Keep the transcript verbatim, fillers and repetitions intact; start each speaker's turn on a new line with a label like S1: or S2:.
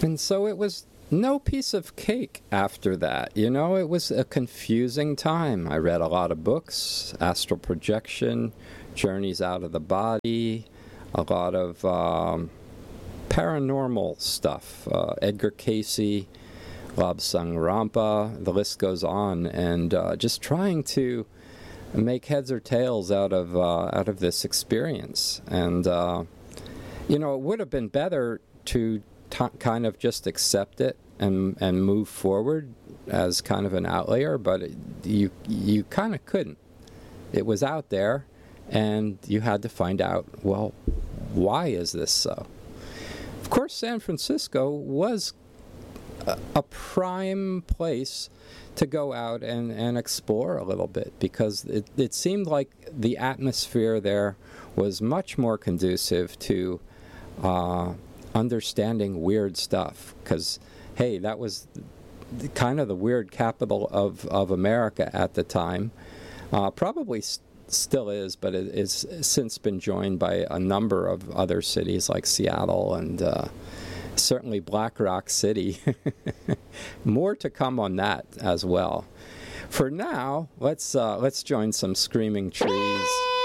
S1: And so it was no piece of cake after that. You know, it was a confusing time. I read a lot of books, astral projection, journeys out of the body, a lot of um, paranormal stuff. Uh, Edgar Cayce, Lobsang Rampa, the list goes on, and uh, just trying to make heads or tails out of uh, out of this experience. And uh, you know, it would have been better to t- kind of just accept it and and move forward as kind of an outlier, but it, you you kind of couldn't. It was out there, and you had to find out, well, why is this so? Of course, San Francisco was a, a prime place to go out and, and explore a little bit, because it, it seemed like the atmosphere there was much more conducive to uh, understanding weird stuff, because, hey, that was the, kind of the weird capital of, of America at the time. Uh, probably st- still is, but it, it's since been joined by a number of other cities like Seattle and uh, certainly Black Rock City. More to come on that as well. For now, let's uh, let's join some screaming trees.